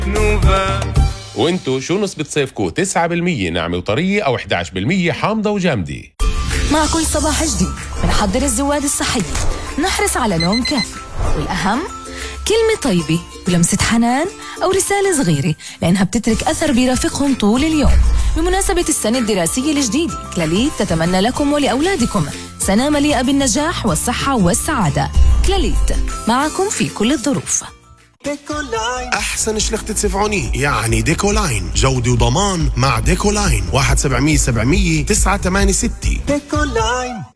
نوفا. وانتو شو نسبة صيفكو؟ 9% ناعمة وطرية أو 11% حامضة وجامدة؟ مع كل صباح جديد بنحضر الزواد الصحية، نحرص على نوم كافي، والأهم كلمة طيبة ولمسة حنان أو رسالة صغيرة، لأنها بتترك أثر بيرافقهم طول اليوم. بمناسبة السنة الدراسية الجديدة، كلاليت تتمنى لكم ولأولادكم سنة مليئة بالنجاح والصحة والسعادة. كلاليت معكم في كل الظروف. أحسن شلختة سفعوني يعني ديكولاين، جودة وضمان مع ديكولاين. 1-700-700-986. ديكولاين.